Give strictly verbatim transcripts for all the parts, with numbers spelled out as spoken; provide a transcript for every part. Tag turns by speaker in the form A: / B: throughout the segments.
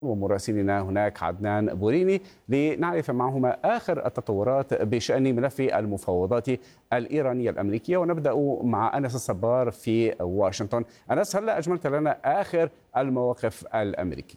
A: ومراسلنا هناك عدنان بوريني لنعرف معهما آخر التطورات بشأن ملف المفاوضات الإيرانية الأمريكية. ونبدأ مع أنس الصبار في واشنطن. أنس، هل أجملت لنا آخر المواقف الأمريكية؟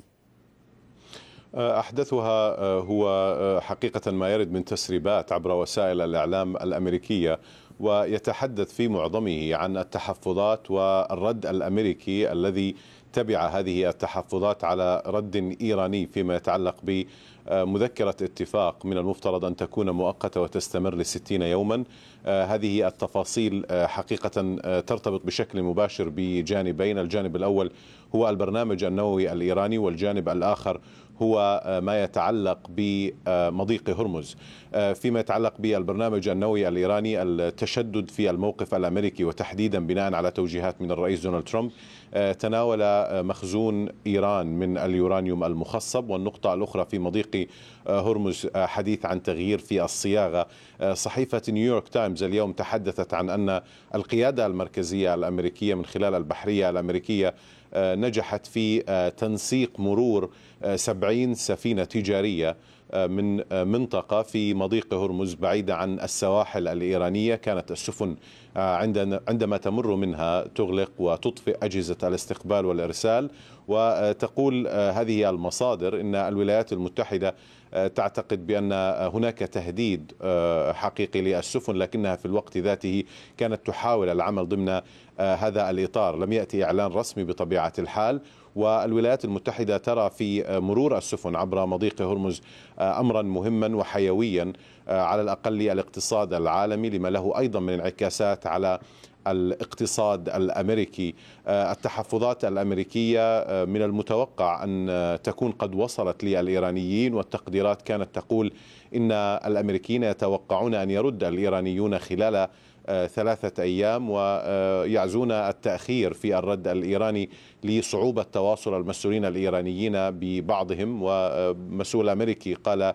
B: أحدثها هو حقيقة ما يرد من تسريبات عبر وسائل الإعلام الأمريكية، ويتحدث في معظمه عن التحفظات والرد الأمريكي الذي تبع هذه التحفظات على رد إيراني فيما يتعلق بمذكرة اتفاق من المفترض أن تكون مؤقتة وتستمر لستين يوما. هذه التفاصيل حقيقة ترتبط بشكل مباشر بجانبين، الجانب الأول هو البرنامج النووي الإيراني، والجانب الآخر هو ما يتعلق بمضيق هرمز. فيما يتعلق بالبرنامج النووي الإيراني، التشدد في الموقف الأمريكي وتحديدا بناء على توجيهات من الرئيس دونالد ترامب تناول مخزون إيران من اليورانيوم المخصب، والنقطة الأخرى في مضيق هرمز حديث عن تغيير في الصياغة. صحيفة نيويورك تايمز اليوم تحدثت عن أن القيادة المركزية الأمريكية من خلال البحرية الأمريكية نجحت في تنسيق مرور سبعين سفينة تجارية من منطقة في مضيق هرمز بعيدة عن السواحل الإيرانية. كانت السفن عندما تمر منها تغلق وتطفئ أجهزة الاستقبال والإرسال. وتقول هذه المصادر إن الولايات المتحدة تعتقد بأن هناك تهديد حقيقي للسفن، لكنها في الوقت ذاته كانت تحاول العمل ضمن هذا الإطار. لم يأتي إعلان رسمي بطبيعة الحال، والولايات المتحدة ترى في مرور السفن عبر مضيق هرمز أمرا مهما وحيويا على الأقل للاقتصاد العالمي، لما له أيضا من انعكاسات على الاقتصاد الأمريكي. التحفظات الأمريكية من المتوقع أن تكون قد وصلت للإيرانيين، والتقديرات كانت تقول إن الأمريكيين يتوقعون أن يرد الإيرانيون خلال ثلاثة أيام، ويعزون التأخير في الرد الإيراني لصعوبة تواصل المسؤولين الإيرانيين ببعضهم. ومسؤول أمريكي قال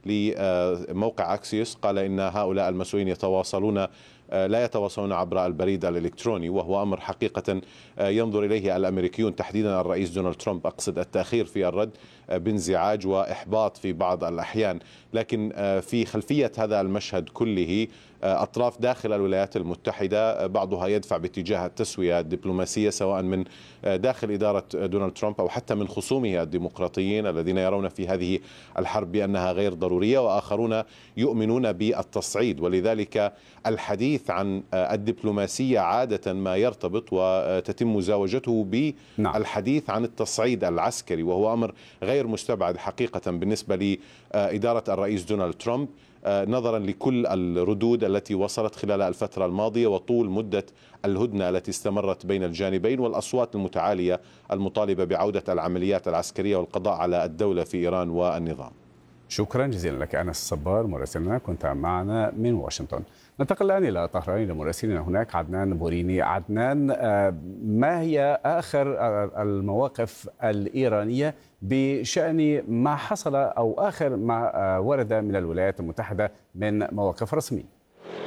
B: لموقع أكسيوس قال إن هؤلاء المسؤولين يتواصلون لا يتواصلون عبر البريد الإلكتروني، وهو أمر حقيقة ينظر إليه الأمريكيون تحديدا الرئيس دونالد ترامب، أقصد التأخير في الرد، بانزعاج وإحباط في بعض الأحيان. لكن في خلفية هذا المشهد كله أطراف داخل الولايات المتحدة بعضها يدفع باتجاه التسوية الدبلوماسية، سواء من داخل إدارة دونالد ترامب أو حتى من خصومه الديمقراطيين الذين يرون في هذه الحرب بأنها غير ضرورية، وآخرون يؤمنون بالتصعيد. ولذلك الحديث عن الدبلوماسية عادة ما يرتبط وتتم مزاوجته بالحديث عن التصعيد العسكري، وهو أمر غير مستبعد حقيقة بالنسبة لإدارة الرئيس دونالد ترامب، نظرا لكل الردود التي وصلت خلال الفترة الماضية وطول مدة الهدنة التي استمرت بين الجانبين، والأصوات المتعالية المطالبة بعودة العمليات العسكرية والقضاء على الدولة في إيران والنظام.
A: شكرا جزيلا لك أنس الصبار مراسلنا، كنت معنا من واشنطن. ننتقل الآن إلى طهران لمراسلنا هناك عدنان بوريني. عدنان، ما هي آخر المواقف الإيرانية بشأن ما حصل أو آخر ما ورد من الولايات المتحدة من مواقف رسمية؟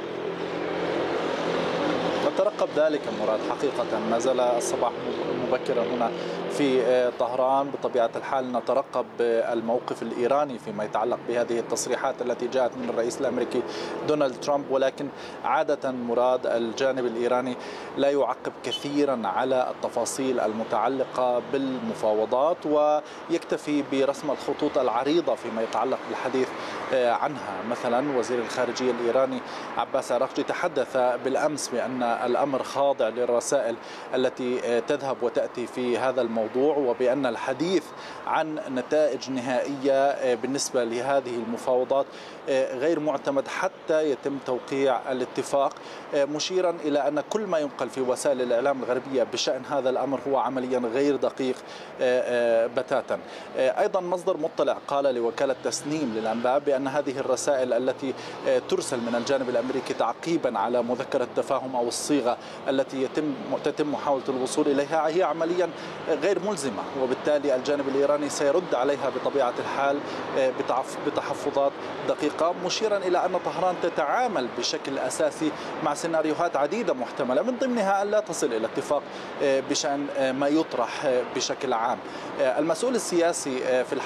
C: نترقب ذلك مراد. حقيقة ما زال الصباح مبكرا هنا في طهران. بطبيعة الحال نترقب الموقف الإيراني فيما يتعلق بهذه التصريحات التي جاءت من الرئيس الأمريكي دونالد ترامب، ولكن عادة مراد الجانب الإيراني لا يعقب كثيرا على التفاصيل المتعلقة بالمفاوضات، ويكتفي برسم الخطوط العريضة فيما يتعلق بالحديث عنها. مثلا وزير الخارجية الإيراني عباس عراقجي تحدث بالأمس بأن الأمر خاضع للرسائل التي تذهب وتأتي في هذا الموضوع، وبأن الحديث عن نتائج نهائية بالنسبة لهذه المفاوضات غير معتمد حتى يتم توقيع الاتفاق، مشيرا إلى أن كل ما ينقل في وسائل الإعلام الغربية بشأن هذا الأمر هو عمليا غير دقيق بتاتا. أيضا مصدر مطلع قال لوكالة تسنيم للأنباء بأن هذه الرسائل التي ترسل من الجانب الأمريكي تعقيبا على مذكرة التفاهم أو الصيغة التي يتم تتم محاولة الوصول إليها هي عمليا غير ملزمة، وبالتالي الجانب الإيراني سيرد عليها بطبيعة الحال بتحفظات دقيقة، مشيرا إلى أن طهران تتعامل بشكل أساسي مع سيناريوهات عديدة محتملة، من ضمنها أن لا تصل إلى اتفاق بشأن ما يطرح بشكل عام. المسؤول السياسي في